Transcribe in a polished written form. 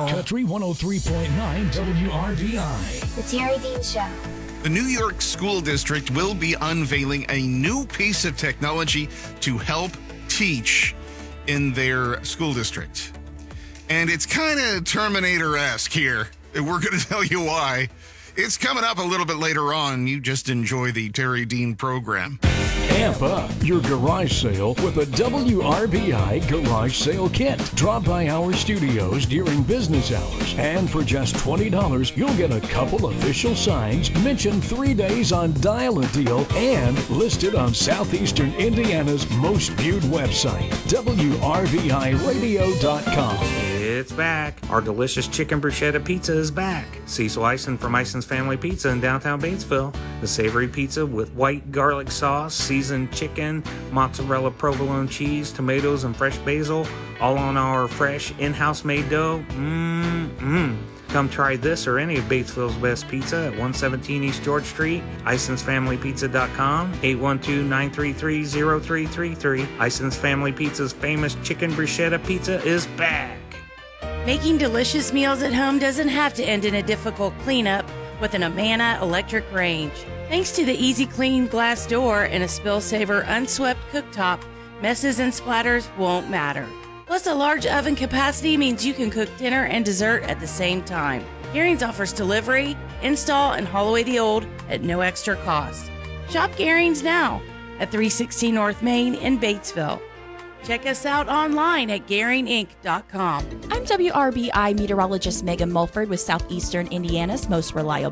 Country 103.9 WRBI. The Terry Dean Show. The New York School District will be unveiling a new piece of technology to help teach in their school district. And it's kind of Terminator-esque here. We're going to tell you why. It's coming up a little bit later on. You just enjoy the Terry Dean program. Amp up your garage sale with a WRBI garage sale kit. Drop by our studios during business hours, and for just $20, you'll get a couple official signs, mentioned 3 days on Dial a Deal, and listed on Southeastern Indiana's most viewed website, WRBIRadio.com. It's back. Our delicious chicken bruschetta pizza is back. Cecil Eisen from Eisen's Family Pizza in downtown Batesville. The savory pizza with white garlic sauce, seasoned chicken, mozzarella provolone cheese, tomatoes, and fresh basil, all on our fresh in-house made dough. Come try this or any of Batesville's best pizza at 117 East George Street, IsonsFamilyPizza.com, 812-933-0333. Ison's Family Pizza's famous chicken bruschetta pizza is back. Making delicious meals at home doesn't have to end in a difficult cleanup with an Amana electric range. Thanks to the easy clean glass door and a spill saver unswept cooktop, messes and splatters won't matter. Plus, a large oven capacity means you can cook dinner and dessert at the same time. Gearing's offers delivery, install, and haul away the old at no extra cost. Shop Gearing's now at 316 North Main in Batesville. Check us out online at GearingInc.com. I'm WRBI meteorologist Megan Mulford with Southeastern Indiana's most reliable